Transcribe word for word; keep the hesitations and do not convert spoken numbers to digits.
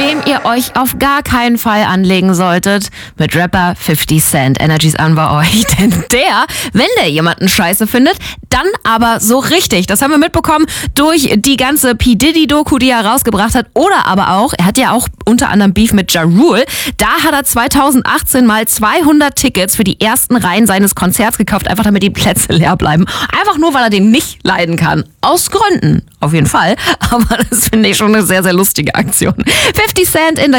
dem ihr euch auf gar keinen Fall anlegen solltet, mit Rapper fifty Cent. Energies an bei euch, denn der, wenn der jemanden scheiße findet, dann aber so richtig. Das haben wir mitbekommen durch die ganze P. Diddy-Doku, die er rausgebracht hat. Oder aber auch, er hat ja auch unter anderem Beef mit Ja Rule. Da hat er zweitausendachtzehn mal zweihundert Tickets für die ersten Reihen seines Konzerts gekauft, einfach damit die Plätze leer bleiben. Einfach nur, weil er den nicht leiden kann. Aus Gründen, auf jeden Fall. Aber das finde ich schon eine sehr, sehr lustige Aktion. fifty Cent in der